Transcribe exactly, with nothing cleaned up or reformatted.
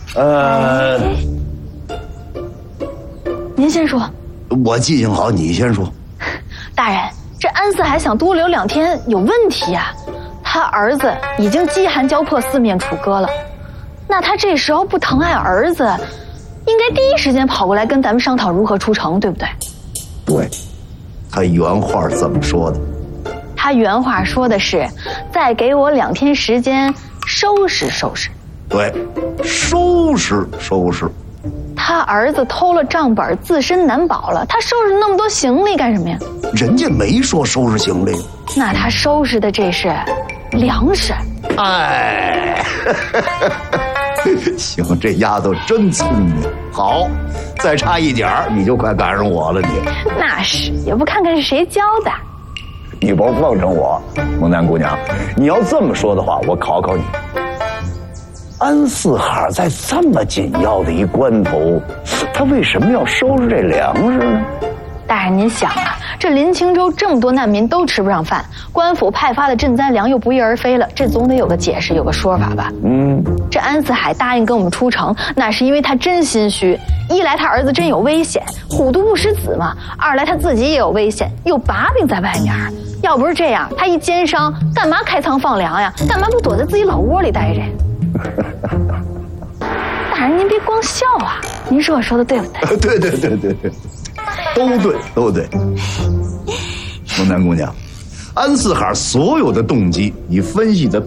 呃， 您先说。 我记性好，你先说。 大人，这安四海想多留两天有问题呀、啊。他儿子已经饥寒交迫，四面楚歌了。那他这时候不疼爱儿子，应该第一时间跑过来跟咱们商讨如何出城，对不对？ 对，他原话怎么说的？ 他原话说的是：“再给我两天时间，收拾收拾。” 对，收拾收拾。 他儿子偷了账本，自身难保了，他收拾那么多行李干什么呀？ 人家没说收拾行李。 那他收拾的这是粮食。 哎，行，这丫头真聪明。好，再差一点儿你就快赶上我了，你。 那是，也不看看是谁教的。 你甭奉承我，蒙南姑娘，你要这么说的话，我考考你。安四海在这么紧要的一关头，他为什么要收拾这粮食呢？ 大人，您想啊，这临清州这么多难民都吃不上饭，官府派发的赈灾粮又不翼而飞了，这总得有个解释，有个说法吧？嗯，这安四海答应跟我们出城，那是因为他真心虚。一来他儿子真有危险，虎毒不食子嘛；二来他自己也有危险，有把柄在外面。要不是这样，他一奸商，干嘛开仓放粮呀？干嘛不躲在自己老窝里待着？大人，您别光笑啊！您说我说的对不对？ 对对对对对，都对都对。蒙南姑娘，安四海所有的动机，你分析的